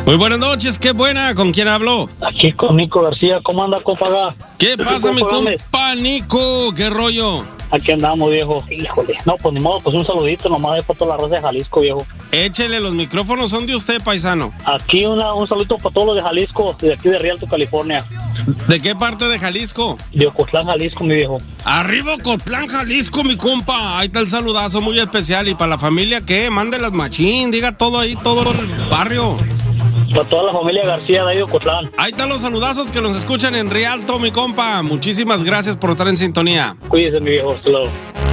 Muy buenas noches, qué buena, ¿con quién hablo? Aquí con Nico García, ¿cómo anda, compa? ¿Qué pasa, mi compa Nico? ¿Qué rollo? Aquí andamos, viejo. Híjole. No, pues ni modo, pues un saludito nomás de toda la raza de Jalisco, viejo. Échele, los micrófonos son de usted, paisano. Aquí un saludito para todos los de Jalisco, de aquí de Rialto, California. ¿De qué parte de Jalisco? De Ocotlán, Jalisco, mi viejo. Arriba Ocotlán, Jalisco, mi compa. Ahí está el saludazo muy especial. ¿Y para la familia qué? Mándelas machín, diga todo ahí, todo el barrio. Para toda la familia García de ahí de Ocotlán. Ahí están los saludazos que nos escuchan en Rialto, mi compa. Muchísimas gracias por estar en sintonía. Cuídese, mi viejo. Hasta luego.